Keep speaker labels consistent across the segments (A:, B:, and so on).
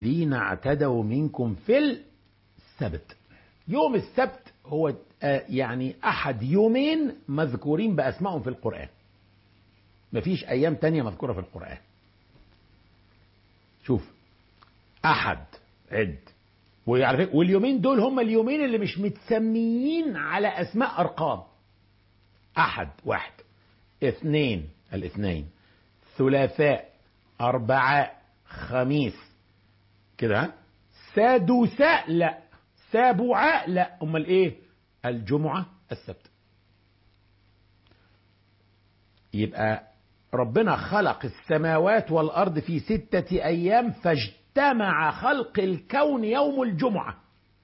A: الذين اعتدوا منكم في السبت. يوم السبت هو يعني أحد يومين مذكورين بأسمائهم في القرآن، مفيش أيام تانية مذكورة في القرآن. شوف، أحد عد، واليومين دول هم اليومين اللي مش متسميين على أسماء أرقام. أحد واحد، اثنين الاثنين، ثلاثاء، أربعاء، خميس كده، سادوساء لا، سابوعاء لا، أمال إيه؟ الجمعة، السبت. يبقى ربنا خلق السماوات والأرض في 6 أيام، فاجتمع خلق الكون يوم الجمعة،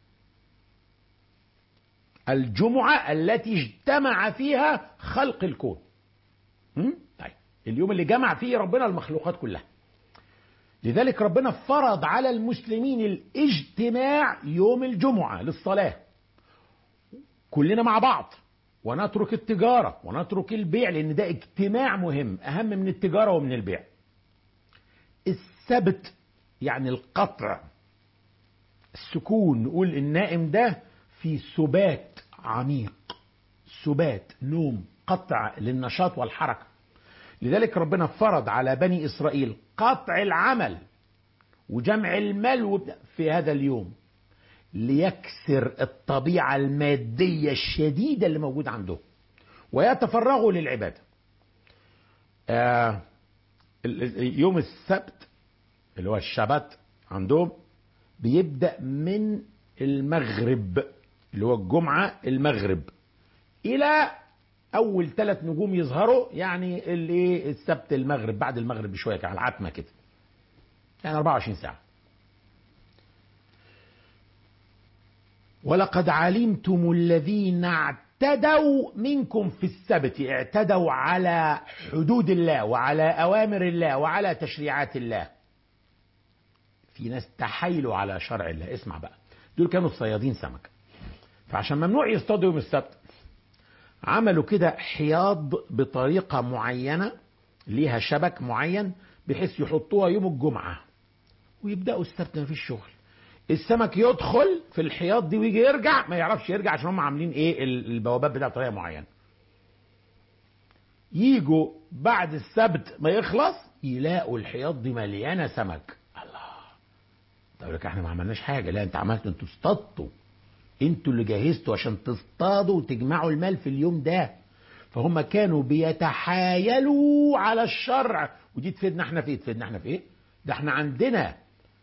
A: الجمعة التي اجتمع فيها خلق الكون. طيب، اليوم اللي جمع فيه ربنا المخلوقات كلها. لذلك ربنا فرض على المسلمين الاجتماع يوم الجمعة للصلاة كلنا مع بعض، ونترك التجارة ونترك البيع، لأن ده اجتماع مهم أهم من التجارة ومن البيع. السبت يعني القطع، السكون، نقول النائم ده في سبات عميق، سبات، نوم، قطع للنشاط والحركة. لذلك ربنا فرض على بني إسرائيل قطع العمل وجمع المال في هذا اليوم، ليكسر الطبيعة المادية الشديدة اللي موجودة عندهم ويتفرغوا للعبادة. يوم السبت اللي هو الشبت عندهم بيبدأ من المغرب، اللي هو الجمعة المغرب، إلى أول 3 نجوم يظهروا، يعني اللي السبت المغرب، بعد المغرب بشوية على العتمة كده، يعني 24 ساعة. ولقد علمتم الذين اعتدوا منكم في السبت، اعتدوا على حدود الله وعلى أوامر الله وعلى تشريعات الله. في ناس تحايلوا على شرع الله. اسمع بقى، دول كانوا صيادين سمك، فعشان ممنوع يصطادوا يوم السبت عملوا كده حياض بطريقة معينة، ليها شبك معين، بحيث يحطوها يوم الجمعة ويبدأوا السبت ما فيش شغل. السمك يدخل في الحياض دي ويجي يرجع ما يعرفش يرجع، عشان هم عاملين ايه البوابات بتاعت طريقة معينة. يجوا بعد السبت ما يخلص يلاقوا الحياض دي مليانة سمك. الله، طب لك احنا ما عملناش حاجة. لا، انت عملتوا، انتوا اصطادتوا، انتوا اللي جهزتوا عشان تصطادوا وتجمعوا المال في اليوم ده. فهم كانوا بيتحايلوا على الشرع، ودي تفيدنا احنا في ايه؟ تفيدنا احنا في ايه؟ ده احنا عندنا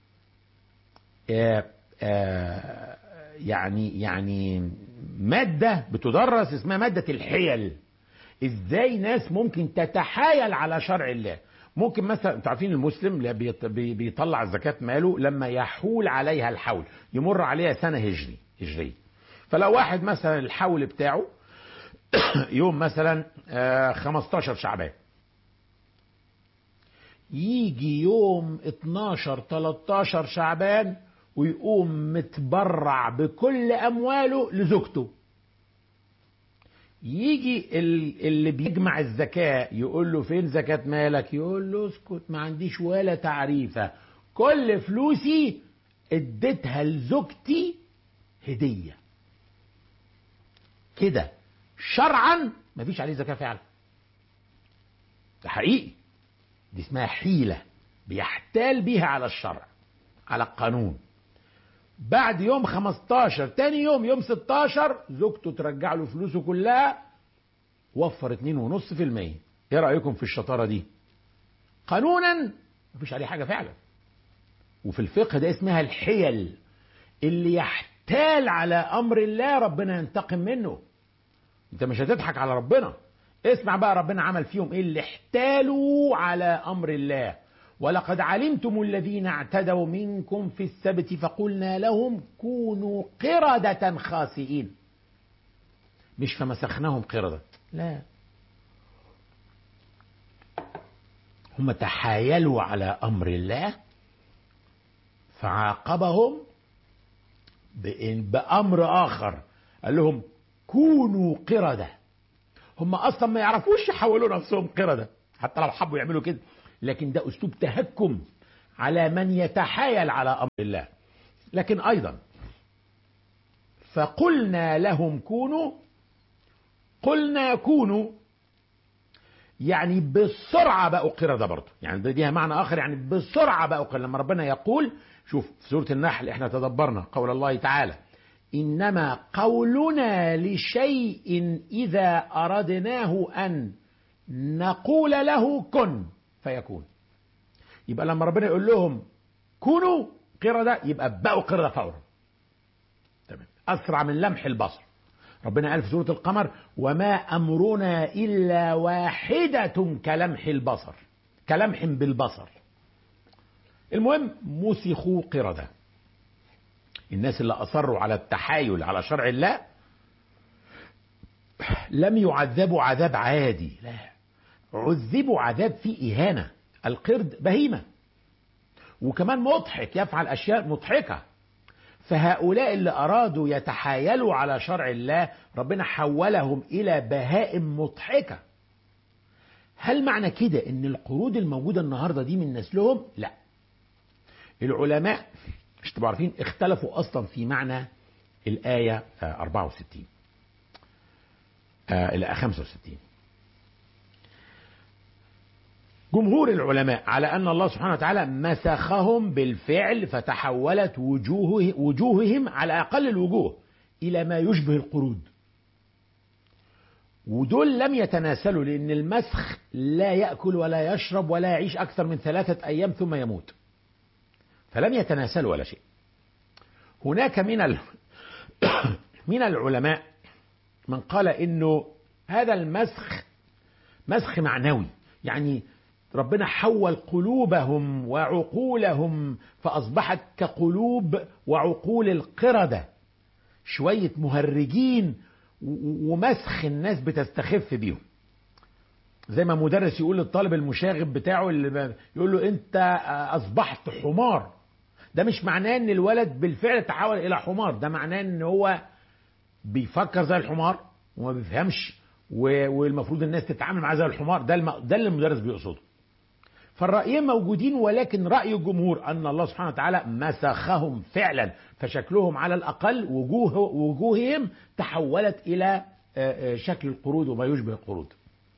A: يعني مادة بتدرس اسمها مادة الحيل. ازاي ناس ممكن تتحايل على شرع الله. ممكن مثلا، انتوا عارفين المسلم اللي بيطلع زكاة ماله لما يحول عليها الحول، يمر عليها سنة هجرية. فلو واحد مثلا الحول بتاعه يوم مثلا 15 شعبان، يجي يوم 12 13 شعبان ويقوم متبرع بكل أمواله لزوجته. يجي اللي بيجمع الزكاة يقول له فين زكاة مالك؟ يقول له اسكت، ما عنديش ولا تعريفة، كل فلوسي اديتها لزوجتي هدية. كده شرعا ما فيش عليه زكاة فعلا، ده حقيقي. دي اسمها حيلة بيحتال بيها على الشرع، على القانون. بعد يوم 15 تاني يوم 16 زوجته ترجع له فلوسه كلها، وفر 2.5%. ايه رأيكم في الشطارة دي؟ قانونا مفيش عليه حاجة فعلا. وفي الفقه ده اسمها الحيل، اللي يحتال على امر الله ربنا ينتقم منه. انت مش هتضحك على ربنا. اسمع بقى ربنا عمل فيهم ايه اللي احتالوا على امر الله. ولقد علمتم الذين اعتدوا منكم في السبت فقلنا لهم كونوا قردة خاسئين. مش فمسخناهم قردة، لا، هم تحايلوا على امر الله فعاقبهم بامر اخر، قال لهم كونوا قردة. هم اصلا ما يعرفوش يحولوا نفسهم قردة حتى لو حبوا يعملوا كده، لكن ده اسلوب تهكم على من يتحايل على أمر الله. لكن أيضا فقلنا لهم كونوا، قلنا كونوا يعني بسرعة بقوا قردة برضه، يعني ديها معنى آخر، يعني بسرعة بقوا قردة. لما ربنا يقول، شوف في سورة النحل احنا تدبرنا قول الله تعالى: إنما قولنا لشيء إذا أردناه أن نقول له كن فيكون. يبقى لما ربنا يقول لهم كونوا قردة يبقى بقوا قردة فورا، تمام، أسرع من لمح البصر. ربنا قال في سورة القمر: وما أمرنا إلا واحدة كلمح البصر، كلمح بالبصر. المهم مسخوا قردة. الناس اللي أصروا على التحايل على شرع الله لم يعذبوا عذاب عادي، لا، عذبوا عذاب فيه إهانة. القرد بهيمة وكمان مضحك، يفعل أشياء مضحكة. فهؤلاء اللي أرادوا يتحايلوا على شرع الله ربنا حولهم إلى بهائم مضحكة. هل معنى كده إن القرود الموجودة النهاردة دي من نسلهم؟ لا. العلماء مش تبقوا عارفين اختلفوا أصلا في معنى الآية 64 إلى 65. جمهور العلماء على أن الله سبحانه وتعالى مسخهم بالفعل، فتحولت وجوههم على أقل الوجوه إلى ما يشبه القرود. ودول لم يتناسلوا، لأن المسخ لا يأكل ولا يشرب ولا يعيش أكثر من 3 أيام ثم يموت، فلم يتناسلوا ولا شيء. هناك من العلماء من قال إنه هذا المسخ مسخ معنوي، يعني ربنا حول قلوبهم وعقولهم فأصبحت كقلوب وعقول القردة، شوية مهرجين ومسخ الناس بتستخف بيهم. زي ما مدرس يقول للطالب المشاغب بتاعه اللي يقول له أنت أصبحت حمار، ده مش معناه أن الولد بالفعل تحول إلى حمار، ده معناه أن هو بيفكر زي الحمار وما بيفهمش، والمفروض الناس تتعامل معاه زي الحمار. ده اللي المدرس بيقصده. فالرأيين موجودين، ولكن رأي الجمهور أن الله سبحانه وتعالى مسخهم فعلا، فشكلهم على الأقل وجوههم تحولت إلى شكل القرود وما يشبه القرود.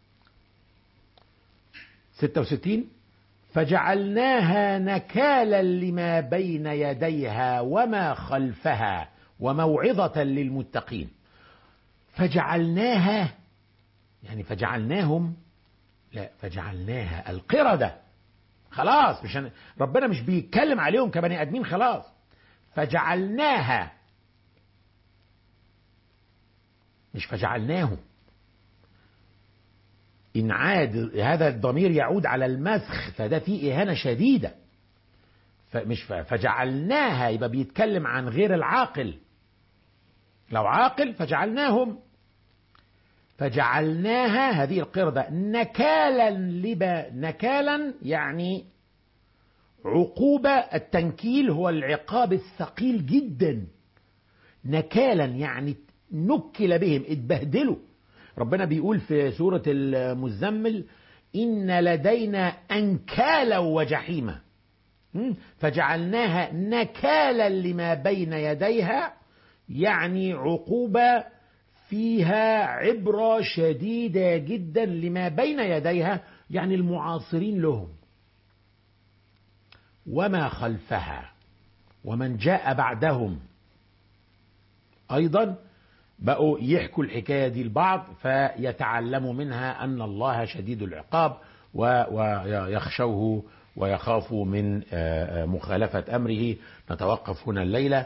A: 66 فجعلناها نكالا لما بين يديها وما خلفها وموعظة للمتقين. فجعلناها يعني فجعلناهم، لا، فجعلناها القردة. خلاص، ربنا مش بيتكلم عليهم كبني ادمين، خلاص. فجعلناها، مش فجعلناهم. إن عاد هذا الضمير يعود على المسخ، فده فيه إهانة شديدة. فمش فجعلناها يبقى بيتكلم عن غير العاقل. لو عاقل فجعلناهم، فجعلناها هذه القردة نكالا نكالا يعني عقوبة. التنكيل هو العقاب الثقيل جدا. نكالا يعني نكل بهم، اتبهدلوا. ربنا بيقول في سورة المزمل: إن لدينا أنكالا وجحيما. فجعلناها نكالا لما بين يديها، يعني عقوبة فيها عبرة شديدة جدا لما بين يديها، يعني المعاصرين لهم. وما خلفها ومن جاء بعدهم أيضا بقوا يحكوا الحكاية دي البعض، فيتعلموا منها أن الله شديد العقاب ويخشوه ويخافوا من مخالفة أمره. نتوقف هنا الليلة.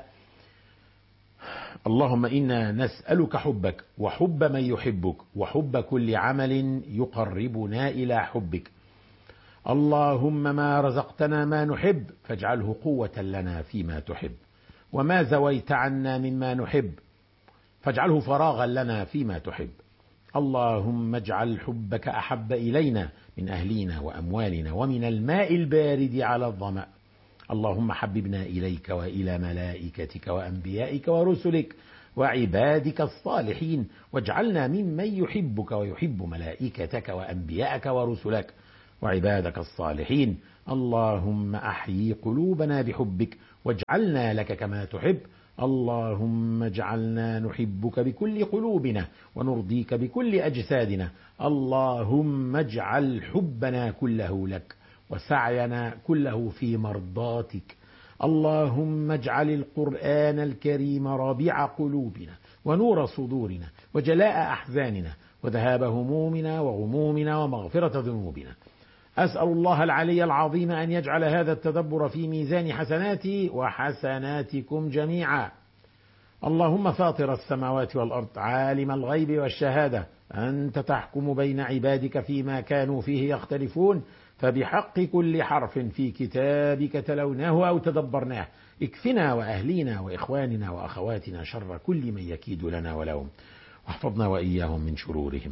A: اللهم إنا نسألك حبك وحب من يحبك وحب كل عمل يقربنا إلى حبك. اللهم ما رزقتنا ما نحب فاجعله قوة لنا فيما تحب، وما زويت عنا مما نحب فاجعله فراغا لنا فيما تحب. اللهم اجعل حبك أحب إلينا من أهلنا وأموالنا ومن الماء البارد على الظمأ. اللهم حببنا إليك وإلى ملائكتك وأنبيائك ورسلك وعبادك الصالحين، واجعلنا ممن يحبك ويحب ملائكتك وأنبيائك ورسلك، وعبادك الصالحين. اللهم أحيي قلوبنا بحبك واجعلنا لك كما تحب. اللهم اجعلنا نحبك بكل قلوبنا ونرضيك بكل أجسادنا. اللهم اجعل حبنا كله لك وسعينا كله في مرضاتك. اللهم اجعل القرآن الكريم ربيع قلوبنا ونور صدورنا وجلاء أحزاننا وذهاب همومنا وغمومنا ومغفرة ذنوبنا. أسأل الله العلي العظيم أن يجعل هذا التدبر في ميزان حسناتي وحسناتكم جميعا. اللهم فاطر السماوات والأرض عالم الغيب والشهادة، أنت تحكم بين عبادك فيما كانوا فيه يختلفون، فبحق كل حرف في كتابك تلوناه أو تدبرناه اكفنا وأهلينا وإخواننا وأخواتنا شر كل من يكيد لنا ولهم، واحفظنا وإياهم من شرورهم،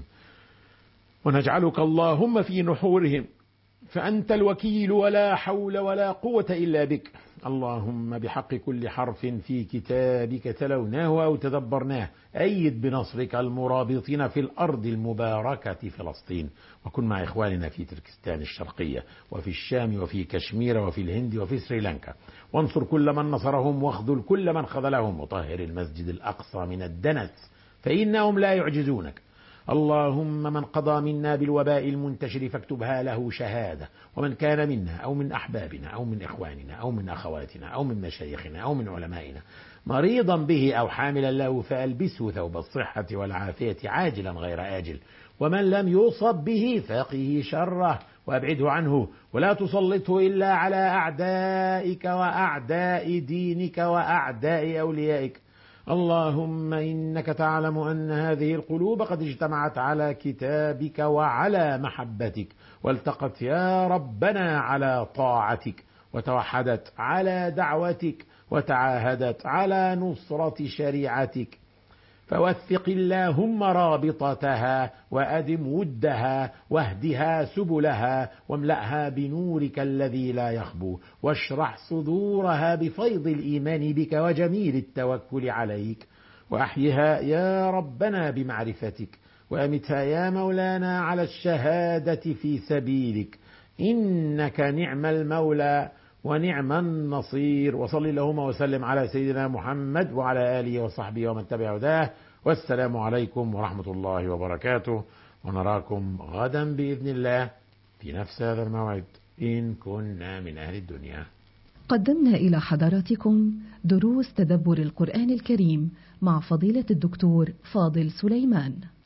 A: ونجعلك اللهم في نحورهم، فأنت الوكيل ولا حول ولا قوة إلا بك. اللهم بحق كل حرف في كتابك تلوناه أو تدبرناه أيد بنصرك المرابطين في الأرض المباركة فلسطين، وكن مع إخواننا في تركستان الشرقية وفي الشام وفي كشمير وفي الهند وفي سريلانكا، وانصر كل من نصرهم واخذل كل من خذلهم، وطهر المسجد الأقصى من الدنس فإنهم لا يعجزونك. اللهم من قضى منا بالوباء المنتشر فاكتبها له شهادة، ومن كان منا أو من أحبابنا أو من إخواننا أو من أخواتنا أو من مشايخنا أو من علمائنا مريضا به أو حاملا له فألبسه ثوب الصحة والعافية عاجلا غير آجل، ومن لم يصب به فقه شره وأبعده عنه، ولا تسلطه إلا على أعدائك وأعداء دينك وأعداء أوليائك. اللهم إنك تعلم أن هذه القلوب قد اجتمعت على كتابك وعلى محبتك، والتقت يا ربنا على طاعتك، وتوحدت على دعوتك، وتعاهدت على نصرة شريعتك، فوثق اللهم رابطتها وأدم ودها واهدها سبلها واملأها بنورك الذي لا يخبو، واشرح صدورها بفيض الإيمان بك وجميل التوكل عليك، وأحيها يا ربنا بمعرفتك، وأمتها يا مولانا على الشهادة في سبيلك، إنك نعم المولى ونعم النصير. وصل اللهم وسلم على سيدنا محمد وعلى آله وصحبه ومن تبع هداه، والسلام عليكم ورحمة الله وبركاته، ونراكم غدا بإذن الله في نفس هذا الموعد إن كنا من أهل الدنيا.
B: قدمنا إلى حضراتكم دروس تدبر القرآن الكريم مع فضيلة الدكتور فاضل سليمان.